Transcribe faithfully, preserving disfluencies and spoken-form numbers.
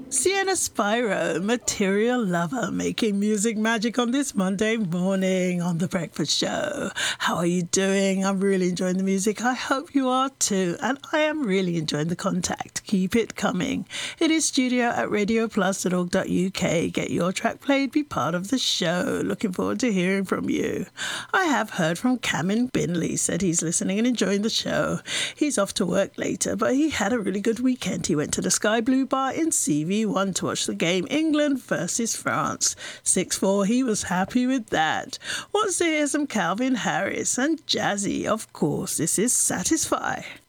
Sienna Spyro, Material Lover, making music magic on this Monday morning on The Breakfast Show. How are you doing? I'm really enjoying the music. I hope you are too. And I am really enjoying the contact. Keep it coming. It is studio at radio plus dot org dot U K. Get your track played, be part of the show. Looking forward to hearing from you. I have heard from Camin Binley, said he's listening and enjoying the show. He's off to work later, but he had a really good weekend. He went to the Sky Blue Bar in C V one to watch the game England versus France. six four, he was happy with that. Wants to hear some Calvin Harris and Jazzy, of course. This is Satisfy.